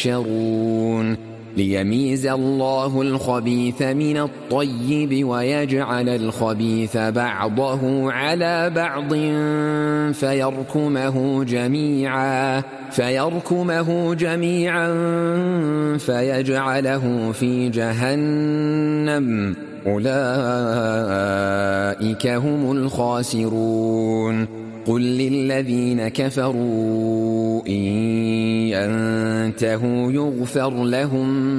يحشرون ليميز الله الخبيث من الطيب ويجعل الخبيث بعضه على بعض فيركمه جميعا فيجعله في جهنم أولئك هم الخاسرون قل للذين كفروا إن ينتهوا يغفر لهم